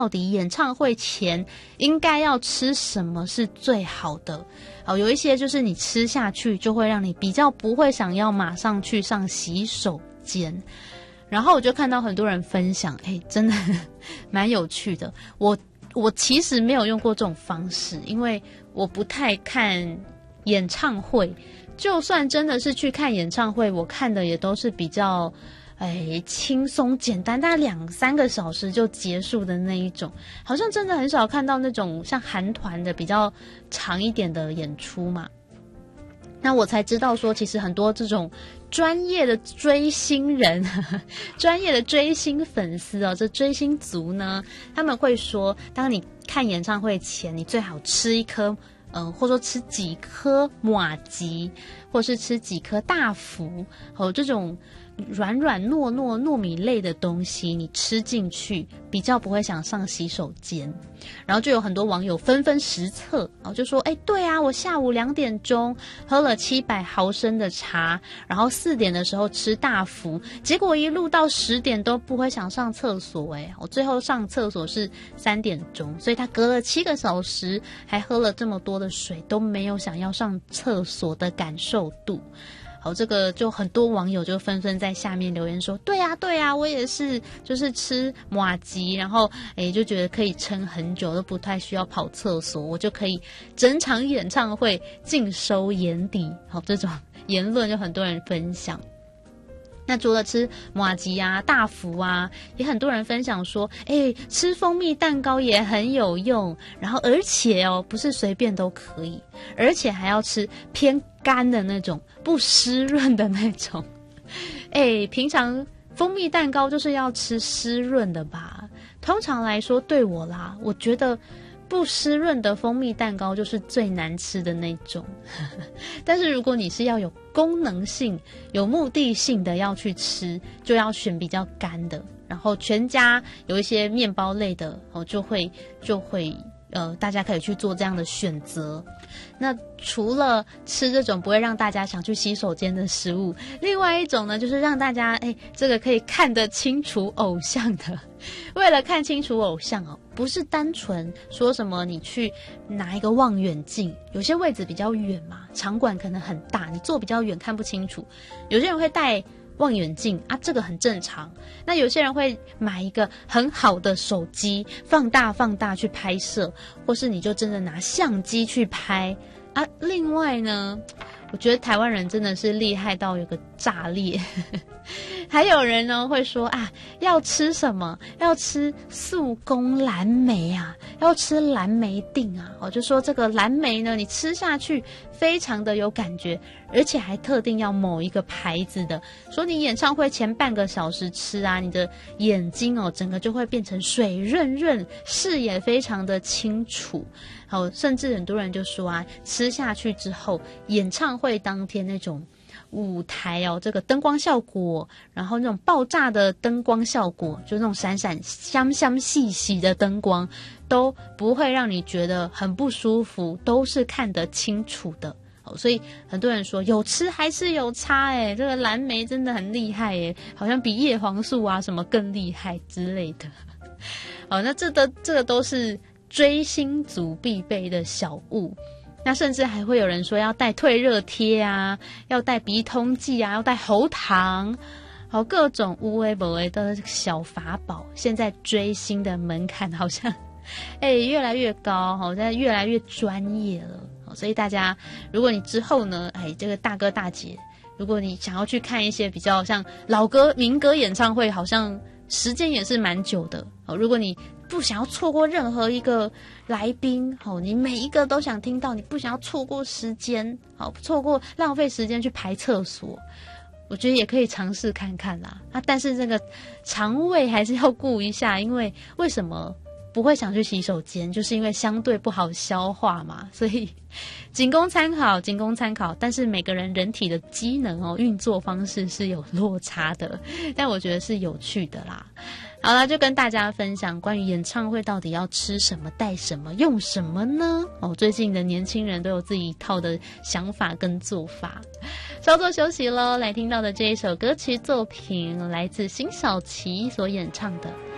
到底演唱会前应该要吃什么是最好的？有一些就是你吃下去就会让你比较不会想要马上去上洗手间。然后我就看到很多人分享，真的蛮有趣的。我其实没有用过这种方式，因为我不太看演唱会。就算真的是去看演唱会，我看的也都是比较轻松简单，大概2-3个小时就结束的那一种，好像真的很少看到那种像韩团的比较长一点的演出嘛。那我才知道说，其实很多这种专业的追星人专业的追星粉丝这追星族呢，他们会说，当你看演唱会前，你最好吃一颗或者说吃几颗麻糬，或是吃几颗大福，这种软软糯糯糯米类的东西，你吃进去比较不会想上洗手间。然后就有很多网友纷纷实测，就说对啊，我下午2点钟喝了700毫升的茶，然后4点的时候吃大福，结果一路到10点都不会想上厕所。我最后上厕所是3点钟，所以他隔了7个小时还喝了这么多的水，都没有想要上厕所的感受度。好，这个就很多网友就纷纷在下面留言说，对啊，我也是，就是吃麻糬，然后就觉得可以撑很久，都不太需要跑厕所，我就可以整场演唱会尽收眼底。好，这种言论就很多人分享。那除了吃麻糬啊、大福啊，也很多人分享说，吃蜂蜜蛋糕也很有用，然后而且不是随便都可以，而且还要吃偏干的那种，不湿润的那种。平常蜂蜜蛋糕就是要吃湿润的吧？通常来说，对我啦，我觉得不湿润的蜂蜜蛋糕就是最难吃的那种。但是如果你是要有功能性、有目的性的要去吃，就要选比较干的。然后全家有一些面包类的就会大家可以去做这样的选择。那除了吃这种不会让大家想去洗手间的食物，另外一种呢，就是让大家这个可以看得清楚偶像的。为了看清楚偶像不是单纯说什么你去拿一个望远镜，有些位置比较远嘛，场馆可能很大，你坐比较远看不清楚，有些人会带望远镜这个很正常。那有些人会买一个很好的手机，放大去拍摄，或是你就真的拿相机去拍另外呢，我觉得台湾人真的是厉害到有个炸裂。还有人呢会说要吃什么？要吃速攻蓝莓要吃蓝莓锭就说这个蓝莓呢，你吃下去非常的有感觉，而且还特定要某一个牌子的，说你演唱会前半个小时吃你的眼睛整个就会变成水润润，视野非常的清楚。好，甚至很多人就说吃下去之后，演唱会当天那种舞台这个灯光效果，然后那种爆炸的灯光效果，就那种闪闪香香细细的灯光，都不会让你觉得很不舒服，都是看得清楚的。所以很多人说有吃还是有差这个蓝莓真的很厉害好像比叶黄素什么更厉害之类的。那这个都是追星族必备的小物。那甚至还会有人说要带退热贴要带鼻通剂要带喉糖，各种无微不微的小法宝。现在追星的门槛好像越来越高，现在越来越专业了。所以大家，如果你之后呢这个大哥大姐，如果你想要去看一些比较像老歌民歌演唱会，好像时间也是蛮久的。如果你不想要错过任何一个来宾，你每一个都想听到，你不想要错过时间，错过浪费时间去排厕所，我觉得也可以尝试看看啦。但是这个肠胃还是要顾一下，因为为什么不会想去洗手间，就是因为相对不好消化嘛，所以仅供参考。但是每个人体的机能运作方式是有落差的，但我觉得是有趣的啦。好了，就跟大家分享关于演唱会到底要吃什么、带什么、用什么呢？最近的年轻人都有自己一套的想法跟做法。稍作休息咯，来听到的这一首歌曲作品来自辛晓琪所演唱的《